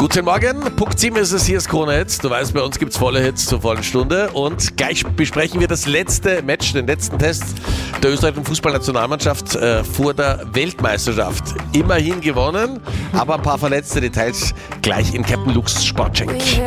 Guten Morgen, Punkt 7 ist es, hier ist Krone Hits. Du weißt, bei uns gibt es volle Hits zur vollen Stunde. Und gleich besprechen wir das letzte Match, den letzten Test der österreichischen Fußballnationalmannschaft vor der Weltmeisterschaft. Immerhin gewonnen, aber ein paar verletzte Details gleich im Captain Luke's Sportcheck.